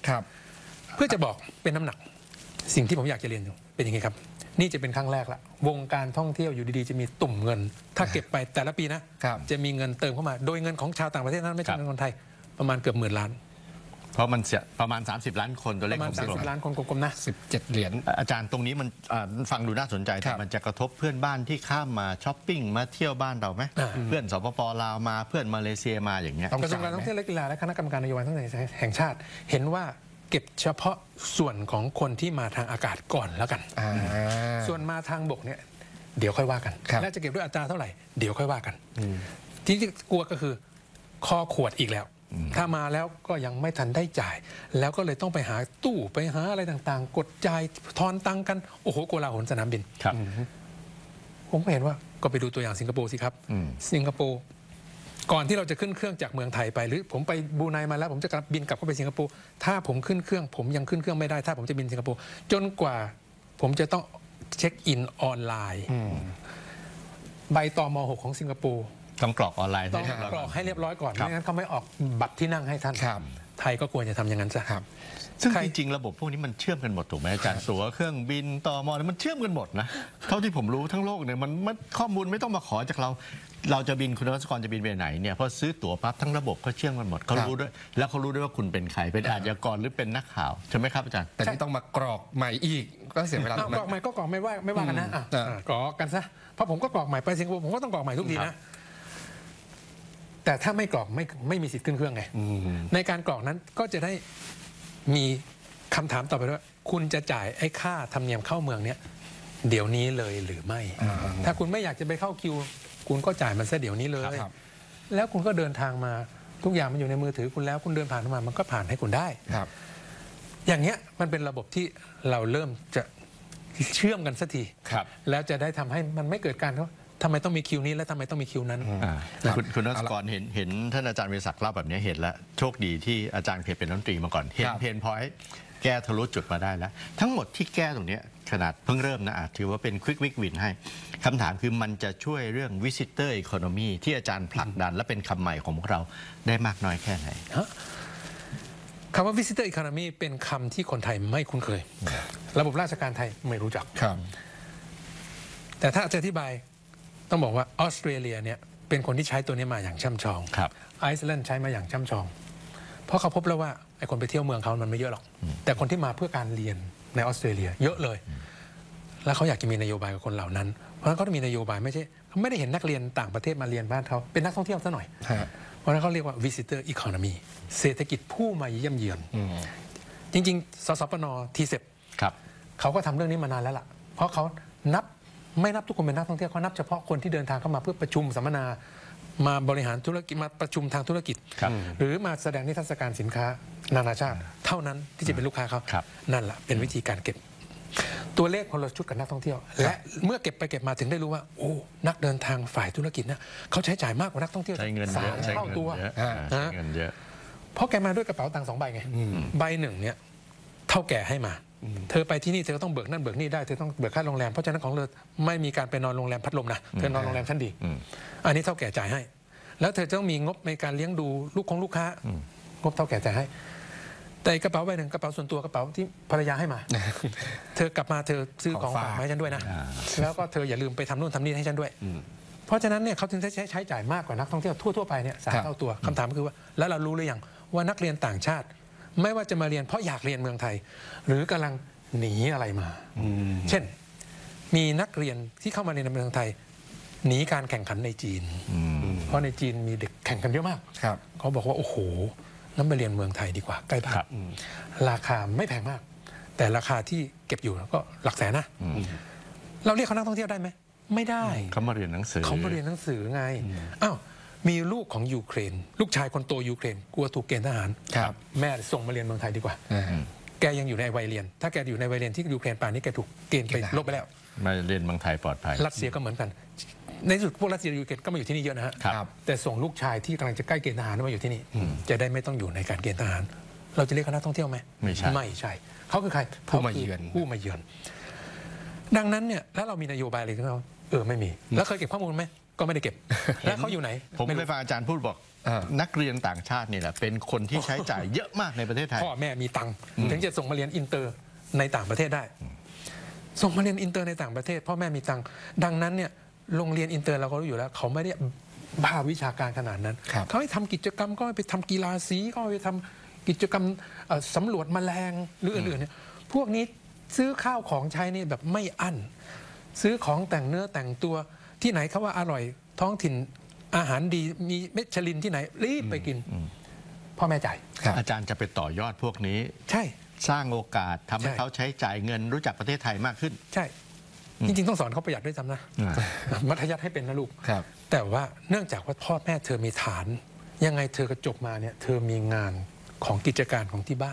ครับเพื่อจะบอกเป็นน้ำหนักสิ่งที่ผมอยากจะเรียนอยู่เป็นอย่างนี้ครับนี่จะเป็นครั้งแรกละวงการท่องเที่ยวอยู่ดีๆจะมีตุ่มเงิน ถ้าเก็บไปแต่ละปีนะจะมีเงินเติมเข้ามาโดยเงินของชาวต่างประเทศนั้นไม่ใช่เงินคนไทยประมาณเกือบ10,000 ล้านเพราะมันเสียประมาณ30 ล้านคนตัวเลขของ 30 ล้านคนกลมๆนะ 17 เหรียญอาจารย์ตรงนี้มันฟังดูน่าสนใจแต่มันจะกระทบเพื่อนบ้านที่ข้ามมาช้อปปิ้งมาเที่ยวบ้านเราไหมเพื่อนสปป.ลาวมาเพื่อนมาเลเซียมาอย่างเงี้ยกระทรวงการท่องเที่ยวและกีฬาและคณะกรรมการนโยบายท่องเที่ยวแห่งชาติเห็นว่าเก็บเฉพาะส่วนของคนที่มาทางอากาศก่อนแล้วกันส่วนมาทางบกเนี่ยเดี๋ยวค่อยว่ากันและจะเก็บด้วยอัตราเท่าไหร่เดี๋ยวค่อยว่ากันที่กลัวก็คือคอขวดอีกแล้วถ้ามาแล้วก็ยังไม่ทันได้จ่ายแล้วก็เลยต้องไปหาตู้ไปหาอะไรต่างๆกดจ่ายทอนตังกันโอ้โหโกลาหลสนามบินผมก็เห็นว่าก็ไปดูตัวอย่างสิงคโปร์สิครับสิงคโปร์ก่อนที่เราจะขึ้นเครื่องจากเมืองไทยไปหรือผมไปบรูไนมาแล้วผมจะบินกลับเข้าไปสิงคโปร์ถ้าผมขึ้นเครื่องผมยังขึ้นเครื่องไม่ได้ถ้าผมจะบินสิงคโปร์จนกว่าผมจะต้องเช็คอินออนไลน์ใบตม.6 ของสิงคโปร์ต้องกรอกออนไลน์ต้องกรอกให้เรียบร้อยก่อนไม่งั้นเขาไม่ออกบัตรที่นั่งให้ท่านไทยก็ควรจะทำอย่างนั้นซะซึ่งจริงๆระบบพวกนี้มันเชื่อมกันหมดถูกไหมอาจารย์ตั๋วเครื่องบินตม.มันเชื่อมกันหมดนะเท่าที่ผมรู้ทั้งโลกเนี่ยมันข้อมูลไม่ต้องมาขอจากเราจะบินคุณนวัตกรจะบินไปไหนเนี่ยพอซื้อตั๋วปั๊บทั้งระบบก็เชื่อมกันหมดเขารู้ด้วยแล้วเขารู้ด้วยว่าคุณเป็นใครเป็นอาชญากรหรือเป็นนักข่าวใช่ไหมครับอาจารย์แต่นี่ต้องมากรอกใหม่อีกก็เสียเวลากรอกใหม่ก็กรอกไม่ว่ากันนะกรอกกันซะเพราะผมก็กรอกใหม่ไปสิงคโปร์ผมก็ต้องกรอกใหม่ทุกทีนะแต่ถ้าไม่กรอกไม่มีสิทธิ์ขึ้นเครื่องไงในการกรอกนั้นก็จะได้มีคำถามต่อไปว่าคุณจะจ่ายไอ้ค่าธรรมเนียมเข้าเมืองเนี้ยเดี๋ยวนี้เลยหรือไม่ถ้าคุณไม่อยากจะไปเข้าคิวคุณก็จ่ายมันซะเดี๋ยวนี้เลยแล้วคุณก็เดินทางมาทุกอย่างมันอยู่ในมือถือคุณแล้วคุณเดินผ่านมามันก็ผ่านให้คุณได้อย่างเงี้ยมันเป็นระบบที่เราเริ่มจะเชื่อมกันสักทีแล้วจะได้ทำให้มันไม่เกิดการว่าทำไมต้องมีคิวนี้และทำไมต้องมีคิวนั้นคุณนวัตกรเห็นท่านอาจารย์วิศักดิ์เล่าแบบนี้เห็นแล้วโชคดีที่อาจารย์เคยเป็นรัฐมนตรีมาก่อนเห็นเพนพอยต์แก้ทะลุจุดมาได้แล้วทั้งหมดที่แก้ตรงนี้ขนาดเพิ่งเริ่มนะถือว่าเป็นควิกวิกวินให้คำถามคือมันจะช่วยเรื่อง Visitor Economy ที่อาจารย์ผลักดันและเป็นคำใหม่ของพวกเราได้มากน้อยแค่ไหนคำว่า Visitor Economy เป็นคำที่คนไทยไม่คุ้นเคยระบบราชการไทยไม่รู้จักแต่ถ้าจะอธิบายต้องบอกว่าออสเตรเลียเนี่ยเป็นคนที่ใช้ตัวนี้มาอย่างช่ำชองไอซ์แลนด์ใช้มาอย่างช่ำชองเพราะเขาพบแล้วว่าไอ้คนไปเที่ยวเมืองเขามันไม่เยอะหรอกแต่คนที่มาเพื่อการเรียนในออสเตรเลียเยอะเลยแล้วเขาอยากจะมีนโยบายกับคนเหล่านั้นเพราะฉะนั้นเขาต้องมีนโยบายไม่ใช่เขาไม่ได้เห็นนักเรียนต่างประเทศมาเรียนบ้านเขาเป็นนักท่องเที่ยวซะหน่อยเพราะฉะนั้นเขาเรียกว่า visitor economy เศรษฐกิจผู้มาเยี่ยมเยือนจริงๆสสปน.ทีเซปเขาก็ทำเรื่องนี้มานานแล้วล่ะเพราะเขาไม่นับทุกคนเป็นนักท่องเที่ยวเขานับเฉพาะคนที่เดินทางเข้ามาเพื่อประชุมสัมมนามาบริหารธุรกิจมาประชุมทางธุรกิจหรือมาแสดงนิทรรศการสินค้านานาชาติเท่านั้นที่จะเป็นลูกค้าเขานั่นแหละเป็นวิธีการเก็บตัวเลขคนละชุดกับนักท่องเที่ยวและเมื่อเก็บไปเก็บมาถึงได้รู้ว่าโอ้นักเดินทางฝ่ายธุรกิจนะเขาใช้จ่ายมากกว่านักท่องเที่ยว3 เท่าตัวเพราะแกมาด้วยกระเป๋าตังค์2 ใบไงใบหนึ่งเนี่ยเท่าแก่ให้มาเธอไปที่นี่เธอก็ต้องเบิกนั่นเบิกนี่ได้เธอต้องเบิกค่าโรงแรมเพราะฉะนั้นของเธอไม่มีการไปนอนโรงแรมพัดลมนะเธอนอนโรงแรมชั้นดีอันนี้เท่าแก่จ่ายให้แล้วเธอจะต้องมีงบในการเลี้ยงดูลูกค้างบเท่าแก่จ่ายให้แต่กระเป๋าใบหนึ่งกระเป๋าส่วนตัวกระเป๋าที่ภรรยาให้มาเธอกลับมาเธอซื้อของฝากมาให้ฉันด้วยนะแล้วก็เธออย่าลืมไปทำนู่นทำนี่ให้ฉันด้วยเพราะฉะนั้นเนี่ยเขาถึงใช้จ่ายมากกว่านักท่องเที่ยวทั่วไปเนี่ย3 เท่าตัวคำถามคือว่าแล้วเรารู้หรือยังว่านักเรียนต่างชาติไม่ว่าจะมาเรียนเพราะอยากเรียนเมืองไทยหรือกำลังหนีอะไรมาเช่นมีนักเรียนที่เข้ามาเรียนในเมืองไทยหนีการแข่งขันในจีนเพราะในจีนมีเด็กแข่งกันเยอะมากเขาบอกว่าโอ้โหแล้วมาเรียนเมืองไทยดีกว่าใกล้บ้านราคาไม่แพงมากแต่ราคาที่เก็บอยู่ก็หลักแสนนะเราเรียกเขานักท่องเที่ยวได้ไหมไม่ได้เขามาเรียนหนังสือไงอ้าวมีลูกของยูเครนลูกชายคนโตยูเครนกลัวถูกเกณฑ์ทหารแม่ส่งมาเรียนเมืองไทยดีกว่าแกยังอยู่ในวัยเรียนถ้าแกอยู่ในวัยเรียนที่ยูเครนป่านนี้แกถูกเกณฑ์ไปลบไปแล้วมาเรียนเมืองไทยปลอดภัยรัสเซียก็เหมือนกันในสุดพวกรัสเซียยูเครนก็มาอยู่ที่นี่เยอะนะฮะแต่ส่งลูกชายที่กำลังจะใกล้เกณฑ์ทหารมาอยู่ที่นี่จะได้ไม่ต้องอยู่ในการเกณฑ์ทหารเราจะเรียกเขานักท่องเที่ยวไหมไม่ใช่เขาคือใครผู้มาเยือนดังนั้นเนี่ยแล้วเรามีนโยบายอะไรของเขาไม่มีแล้วเคยเก็บข้อมูลไหมก็ไม่ได้เก็บ แล้วเขาอยู่ไหนผมเคยฟังอาจารย์พูดบอกนักเรียนต่างชาตินี่แหละเป็นคนที่ใช้จ่ายเยอะมากในประเทศไทยพ่อแม่มีตังค์ถึงจะส่งมาเรียนอินเตอร์ในต่างประเทศได้ ส่งมาเรียนอินเตอร์ในต่างประเทศพ่อแม่มีตังค์ดังนั้นเนี่ยโรงเรียนอินเตอร์เราก็รู้อยู่แล้ว เขาไม่ได้บ้าวิชาการขนาดนั้น เขาให้ทำกิจกรรมก็ไปทำกีฬาสีก็ไปทำกิจกรรมสำรวจแมลงหรืออื่นๆเนี่ยพวกนี้ซื้อข้าวของใช้นี่แบบไม่อั้นซื้อของแต่งเนื้อแต่งตัวที่ไหนเขาว่าอร่อยท้องถิ่นอาหารดีมีเมชลินที่ไหนรีบไปกินพ่อแม่จ่ายอาจารย์จะไปต่อยอดพวกนี้ใช่สร้างโอกาสทำให้เขาใช้จ่ายเงินรู้จักประเทศไทยมากขึ้นใช่จริงๆต้องสอนเขาประหยัดด้วยซ้ำนะมัธยัสถ์ให้เป็นนะลูกครับแต่ว่าเนื่องจากว่าพ่อแม่เธอมีฐาน ยังไงเธอก็จบมาเนี่ยเธอมีงานของกิจการของที่บ้าน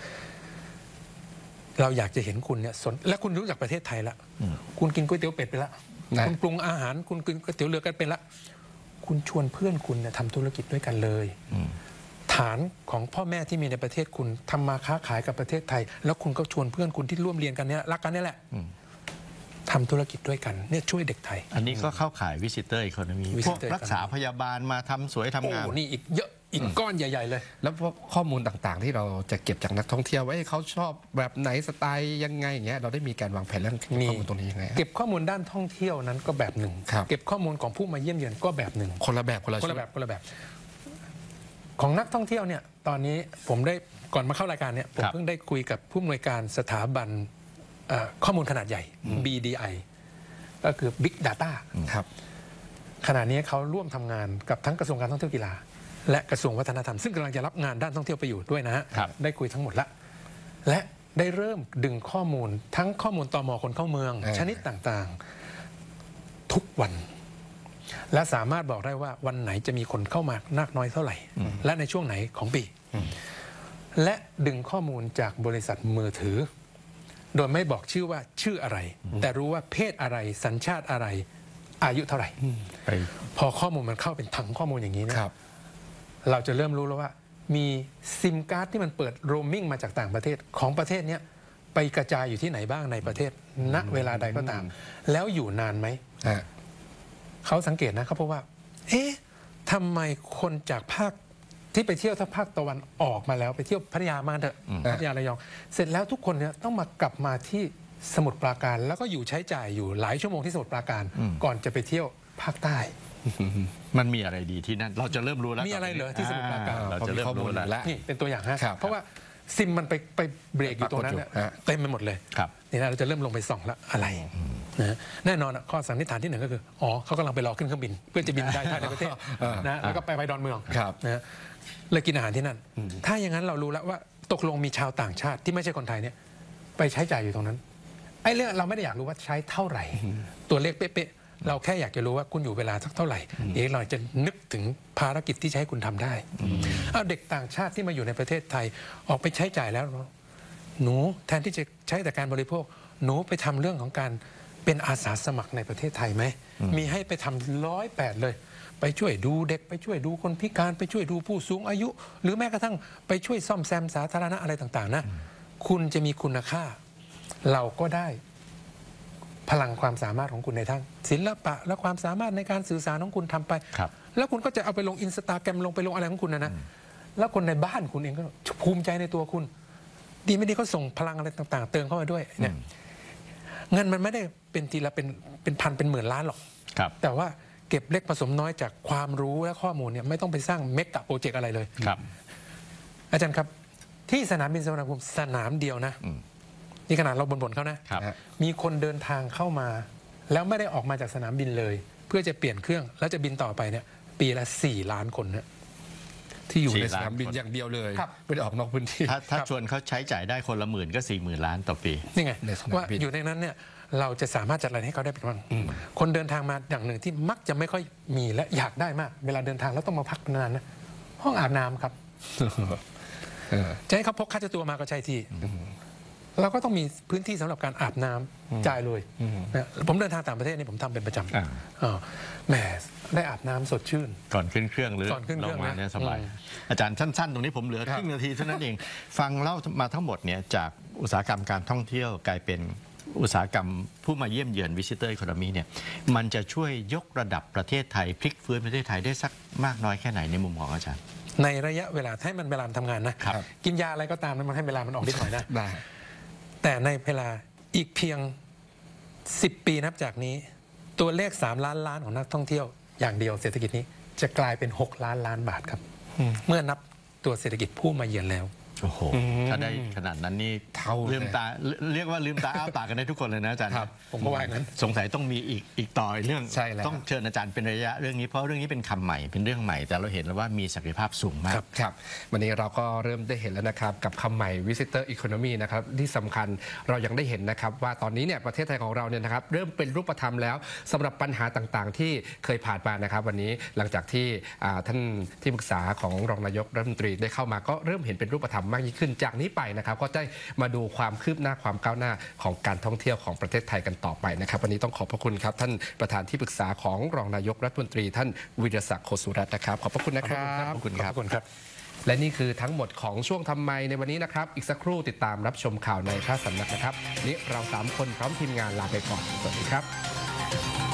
เราอยากจะเห็นคุณเนี่ยและคุณรู้จักประเทศไทยละคุณกินก๋วยเตี๋ยวเป็ดไปละคุณปรุงอาหารคุณกินก๋วยเตี๋ยวเรือกันเป็นละคุณชวนเพื่อนคุณเนี่ยทำธุรกิจด้วยกันเลยฐานของพ่อแม่ที่มีในประเทศคุณทำมาค้าขายกับประเทศไทย แล้วคุณก็ชวนเพื่อนคุณที่ร่วมเรียนกันเนี่ยรักกันนี่แหละทำธุรกิจด้วยกันเนี่ยช่วยเด็กไทยอันนี้ก็เข้าข่ายวิสิเตอร์อีโคโนมีพวกรักษาพยาบาลมาทำสวยทำงานโอ้นี่อีกเยอะอีกก้อนใหญ่ ๆ เลยแล้วพวกข้อมูลต่างๆ ที่เราจะเก็บจากนักท่องเที่ยวว่าเขาชอบแบบไหนสไตล์ยังไงอย่างเงี้ยเราได้มีการวางแผนเรื่องข้อมูลตรงนี้ยังไงเก็บข้อมูลด้านท่องเที่ยวนั้นก็แบบหนึ่ง เก็บข้อมูลของผู้มาเยี่ยมเยือนก็แบบหนึ่งคนละแบบคนละแบบของนักท่องเที่ยวเนี่ยตอนนี้ผมได้ก่อนมาเข้ารายการเนี่ยผมเพิ่งได้คุยกับผู้อำนวยการสถาบันข้อมูลขนาดใหญ่ BDI ก็คือ Big Data ครับขณะนี้เขาร่วมทำงานกับทั้งกระทรวงการท่องเที่ยวกีฬาและกระทรวงวัฒนธรรมซึ่งกำลังจะรับงานด้านท่องเที่ยวไปอยู่ด้วยนะฮะได้คุยทั้งหมดละและได้เริ่มดึงข้อมูลทั้งข้อมูลตม.คนเข้าเมืองชนิดต่างๆทุกวันและสามารถบอกได้ว่าวันไหนจะมีคนเข้ามามากน้อยเท่าไหร่และในช่วงไหนของปีและดึงข้อมูลจากบริษัทมือถือโดยไม่บอกชื่อว่าชื่ออะไรแต่รู้ว่าเพศอะไรสัญชาติอะไรอายุเท่าไหร่พอข้อมูลมันเข้าเป็นถังข้อมูลอย่างนี้เนี่ยเราจะเริ่มรู้แล้วว่ามีซิมการ์ดที่มันเปิดโรมมิ่งมาจากต่างประเทศของประเทศนี้ไปกระจายอยู่ที่ไหนบ้างในประเทศณเวลาใดก็ตามแล้วอยู่นานไหมเขาสังเกตนะเขาพบว่าเอ๊ะทำไมคนจากภาคที่ไปเที่ยวถ้าภาคตะวันออกมาแล้วไปเที่ยวพัทยามาเถอะพัทยาระยองเสร็จแล้วทุกคนเนี่ยต้องมากลับมาที่สมุทรปราการแล้วก็อยู่ใช้จ่ายอยู่หลายชั่วโมงที่สมุทรปราการก่อนจะไปเที่ยวภาคใต้มันมีอะไรดีที่นั่นเราจะเริ่มรู้แล้วมีอะไรเหรอที่สมุทรปราการเราจะเริ่มรู้แล้วนี่เป็นตัวอย่างฮะเพราะว่าซิมมันไปเบรกอยู่ตรงนั้นเต็มไปหมดเลยนี่นะเราจะเริ่มลงไปส่องแล้วอะไรนะแน่นอนข้อสันนิษฐานที่หนึ่งก็คืออ๋อเขากำลังไปรอขึ้นเครื่องบินเพื่อจะบินได้ภายในประเทศนะแล้วก็ไปดอนเมืองนะเลยกินอาหารที่นั่นถ้าอย่างนั้นเรารู้แล้วว่าตกลงมีชาวต่างชาติที่ไม่ใช่คนไทยเนี่ยไปใช้จ่ายอยู่ตรงนั้นไอ้เรื่องเราไม่ได้อยากรู้ว่าใช้เท่าไหร่ตัวเลขเป๊ะๆเราแค่อยากจะรู้ว่าคุณอยู่เวลาสักเท่าไหร่เดี๋ยวเราจะนึกถึงภารกิจที่ใช้คุณทำได้เอาเด็กต่างชาติที่มาอยู่ในประเทศไทยออกไปใช้จ่ายแล้วหนูแทนที่จะใช้แต่การบริโภคหนูไปทำเรื่องของการเป็นอาสาสมัครในประเทศไทยไหมมีให้ไปทำ108เลยไปช่วยดูเด็กไปช่วยดูคนพิการไปช่วยดูผู้สูงอายุหรือแม้กระทั่งไปช่วยซ่อมแซมสาธารณะอะไรต่างๆนะคุณจะมีคุณค่าเราก็ได้พลังความสามารถของคุณในทางศิลปะและความสามารถในการสื่อสารของคุณทำไปแล้วคุณก็จะเอาไปลง Instagram ลงไปลงอะไรของคุณนะแล้วคนในบ้านคุณเองก็ภูมิใจในตัวคุณดีไม่ดีก็ส่งพลังอะไรต่างๆเติมเข้ามาด้วยเนี่ยเงินมันไม่ได้เป็นทีละเป็นพันเป็นหมื่นล้านหรอกแต่ว่าเก็บเล็กผสมน้อยจากความรู้และข้อมูลเนี่ยไม่ต้องไปสร้างเมกะโปรเจกต์อะไรเลยอาจารย์ครับที่สนามบินสุวรรณภูมิสนามเดียวนะนี่ขนาดเราบ่นๆเขานะมีคนเดินทางเข้ามาแล้วไม่ได้ออกมาจากสนามบินเลยเพื่อจะเปลี่ยนเครื่องแล้วจะบินต่อไปเนี่ยปีละ4 ล้านคนนะที่อยู่ในสนามบินอย่างเดียวเลยไม่ได้ออกนอกพื้นที่ถ้าชวนเขาใช้จ่ายได้คนละ10,000ก็40,000 ล้านต่อปีนี่ไงว่าอยู่ในนั้นเนี่ยเราจะสามารถจัดอะไรให้เขาได้เป็นบ้างคนเดินทางมาอย่างหนึ่งที่มักจะไม่ค่อยมีและอยากได้มากเวลาเดินทางแล้วต้องมาพักนานนะห้องอาบน้ำครับจะให้เขาพกค่าเช็ดตัวมาก็ใช่ที่เราก็ต้องมีพื้นที่สำหรับการอาบน้ำจ่ายเลยนะผมเดินทางต่างประเทศนี่ผมทำเป็นประจำแหมได้อาบน้ำสดชื่นก่อนขึ้นเครื่องหรือลงมาเนี่ยสบายอาจารย์สั้นๆตรงนี้ผมเหลือครึ่งนาทีเท่านั้นเองฟังเล่ามาทั้งหมดเนี่ยจากอุตสาหกรรมการท่องเที่ยวกลายเป็นอุตสาหกรรมผู้มาเยี่ยมเยือน Visitor Economy เนี่ยมันจะช่วยยกระดับประเทศไทยพลิกฟื้นประเทศไทยได้สักมากน้อยแค่ไหนในมุมของอาจารย์ในระยะเวลาให้มันเวลาทำงานนะครับ กินยาอะไรก็ตามมันให้เวลามันออกนิดหน่อยนะได้แต่ในเวลาอีกเพียง10 ปีนับจากนี้ตัวเลข3 ล้านล้านของนักท่องเที่ยวอย่างเดียวเศรษฐกิจนี้จะกลายเป็น6 ล้านล้านบาทครับเมื่อนับตัวเศรษฐกิจผู้มาเยือนแล้วโอ้โหถ้าได้ขนาดนั้นนี่ลืมตาเรียกว่าลืมตาอ้าปากกันได้ทุกคนเลยนะอาจารย์ครับผมก็ว่าอย่างนั้นสงสัยต้องมีอีกต่อเรื่อง ต้องเชิญอาจารย์เป็นระยะเรื่องนี้เพราะเรื่องนี้เป็นคำใหม่เป็นเรื่องใหม่แต่เราเห็นแล้วว่ามีศักยภาพสูงมากครับวันนี้เราก็เริ่มได้เห็นแล้วนะครับกับคำใหม่ Visitor Economy นะครับที่สำคัญเรายังได้เห็นนะครับว่าตอนนี้เนี่ยประเทศไทยของเราเนี่ยนะครับเริ่มเป็นรูปธรรมแล้วสำหรับปัญหาต่างๆที่เคยผ่านมานะครับวันนี้หลังจากที่ท่านที่ปรึกษาของรองนายกรัฐมนตรีได้เข้ามาก็เริ่มเห็นเป็นรูปธรรมมากยิ่งขึ้นจากนี้ไปนะครับก็ได้มาดูความคืบหน้าความก้าวหน้าของการท่องเที่ยวของประเทศไทยกันต่อไปนะครับวันนี้ต้องขอบพระคุณครับท่านประธานที่ปรึกษาของรองนายกรัฐมนตรีท่านวิรศักดิ์โคสุรัตน์นะครับขอบพระคุณนะครับขอบคุณครับและนี่คือทั้งหมดของช่วงทำไมในวันนี้นะครับอีกสักครู่ติดตามรับชมข่าวในพระสำนักนะครับนี้เรา3 คนพร้อมทีมงานลาไปก่อนสวัสดีครับ